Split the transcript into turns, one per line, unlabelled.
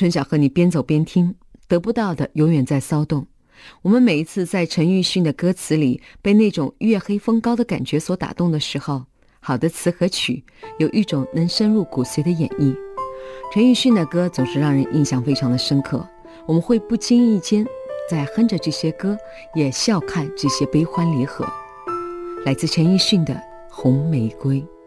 春晓和你边走边听，得不到的永远在骚动。我们每一次在陈奕迅的歌词里被那种月黑风高的感觉所打动的时候，好的词和曲有一种能深入骨髓的演绎。陈奕迅的歌总是让人印象非常的深刻，我们会不经意间在哼着这些歌，也笑看这些悲欢离合。来自陈奕迅的《红玫瑰》。